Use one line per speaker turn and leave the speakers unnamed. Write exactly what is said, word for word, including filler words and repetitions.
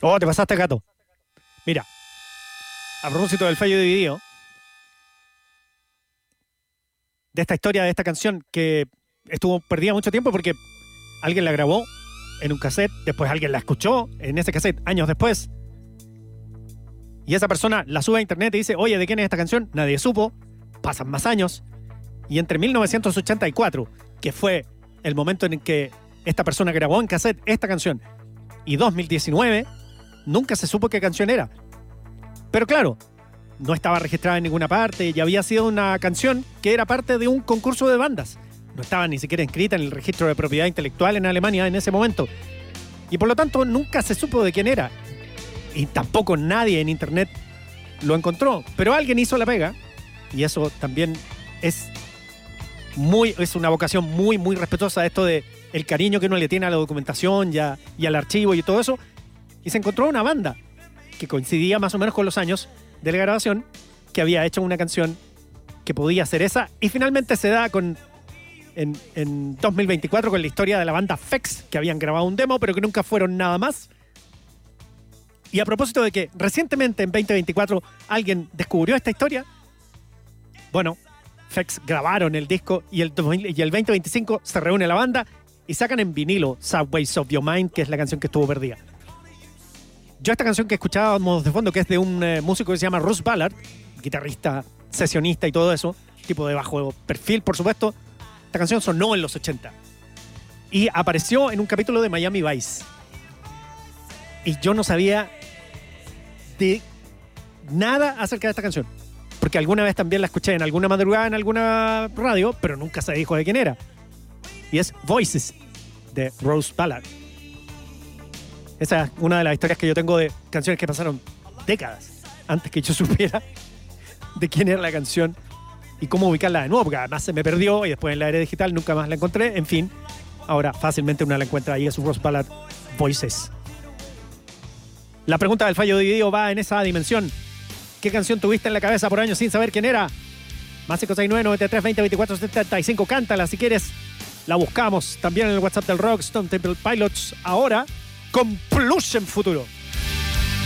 Oh, te pasaste, gato. Mira, a propósito del fallo dividido, de esta historia, de esta canción que estuvo perdida mucho tiempo porque alguien la grabó en un cassette, después alguien la escuchó en ese cassette años después, y esa persona la sube a internet y dice, oye, ¿de quién es esta canción? Nadie supo, pasan más años, y entre mil novecientos ochenta y cuatro, que fue el momento en el que esta persona grabó en cassette esta canción, y dos mil diecinueve, nunca se supo qué canción era. Pero claro, no estaba registrada en ninguna parte y había sido una canción que era parte de un concurso de bandas. No estaba ni siquiera inscrita en el registro de propiedad intelectual en Alemania en ese momento. Y por lo tanto nunca se supo de quién era. Y tampoco nadie en internet lo encontró. Pero alguien hizo la pega. Y eso también es, muy, es una vocación muy, muy respetuosa de esto de el cariño que uno le tiene a la documentación y, a, y al archivo y todo eso. Y se encontró una banda que coincidía más o menos con los años de la grabación, que había hecho una canción que podía ser esa, y finalmente se da con en, en dos mil veinticuatro con la historia de la banda F X, que habían grabado un demo pero que nunca fueron nada más. Y a propósito de que recientemente en veinte veinticuatro alguien descubrió esta historia, bueno, F X grabaron el disco y el, y el veinte veinticinco se reúne la banda y sacan en vinilo Subways of Your Mind, que es la canción que estuvo perdida. Yo esta canción que escuchábamos de fondo, que es de un eh, músico que se llama Russ Ballard, guitarrista, sesionista y todo eso, tipo de bajo perfil, por supuesto. Esta canción sonó en los ochenta y apareció en un capítulo de Miami Vice. Y yo no sabía de nada acerca de esta canción, porque alguna vez también la escuché en alguna madrugada en alguna radio, pero nunca se dijo de quién era. Y es Voices, de Russ Ballard. Esa es una de las historias que yo tengo de canciones que pasaron décadas antes que yo supiera de quién era la canción y cómo ubicarla de nuevo, porque además se me perdió y después en la era digital nunca más la encontré. En fin, ahora fácilmente uno la encuentra ahí, es un Russ Ballard Voices. La pregunta del fallo dividido va en esa dimensión. ¿Qué canción tuviste en la cabeza por años sin saber quién era? Más cinco seis nueve, nueve tres, veinte, veinticuatro, setenta y cinco. Cántala si quieres. La buscamos también en el WhatsApp del Rock, Stone Temple Pilots. Ahora, Compulsion Futuro.